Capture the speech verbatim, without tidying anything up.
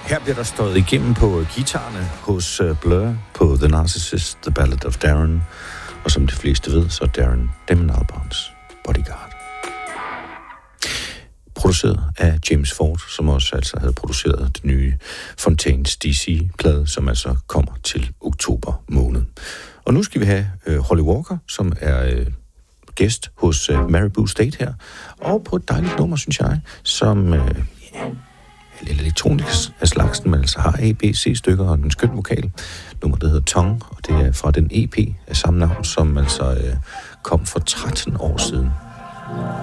Her bliver der stået igennem på guitarerne hos Blur på The Narcissist, The Ballad of Darren. Og som de fleste ved, så er Darren Damon Albarns bodyguard. Produceret af James Ford, som også altså havde produceret den nye Fontaines D C-plade, som altså kommer til oktober måned. Og nu skal vi have øh, Holly Walker, som er øh, gæst hos øh, Maribou State her, og på et dejligt nummer, synes jeg, som øh, ja, lidt elektronisk af slagsen, men altså har A, B, C-stykker og en skøn vokal. Nummer, der hedder Tongue, og det er fra den E P af samme navn, som altså øh, kom for tretten år siden.